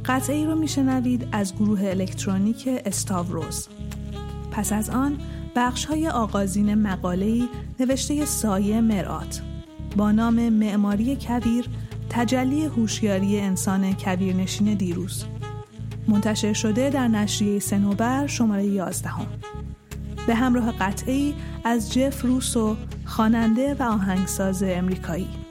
قطعه ای رو میشنوید از گروه الکترونیک استاوروس. پس از آن بخش‌های آغازین مقاله‌ای نوشته سایه مرآت با نام معماری کویر، تجلی هوشیاری انسان کویرنشین دیروز، منتشر شده در نشریه صنوبر شماره 11. به همراه قطعه‌ای از جف روسو، خواننده و آهنگساز امریکایی.